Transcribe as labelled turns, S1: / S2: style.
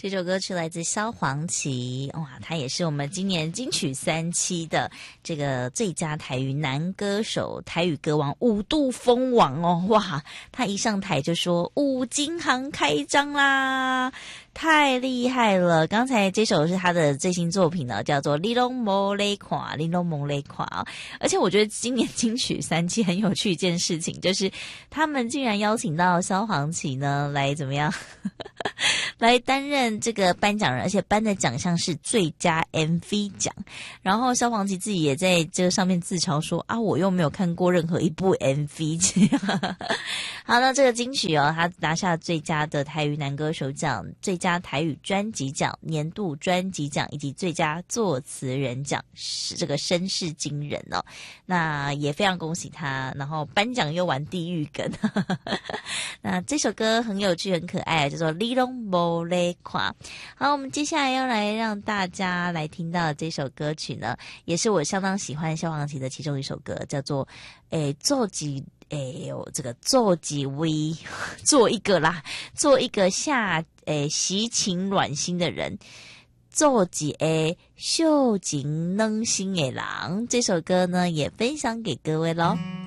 S1: 这首歌曲来自萧煌奇，哇，他也是我们今年金曲3期的这个最佳台语男歌手、台语歌王5度封王哦，哇，他一上台就说五金行开张啦，太厉害了！刚才这首是他的最新作品呢，叫做《你拢没来看》，你拢没来看啊！而且我觉得今年金曲3期很有趣一件事情，就是他们竟然邀请到萧煌奇呢来怎么样？来担任这个颁奖人，而且颁的奖项是最佳 MV 奖。然后萧煌奇自己也在这个上面自嘲说啊，我又没有看过任何一部 MV。好，那这个金曲哦，他拿下最佳的台语男歌手奖、最佳台语专辑奖、年度专辑奖以及最佳作词人奖，是这个声势惊人哦。那也非常恭喜他，然后颁奖又玩地狱梗。那这首歌很有趣很可爱，叫做你拢没来看。好，我们接下来要来让大家来听到的这首歌曲呢，也是我相当喜欢萧煌奇的其中一首歌，叫做做几这个做几位做一个习情暖心的人，做几个秀情冷心的人。这首歌呢也分享给各位咯。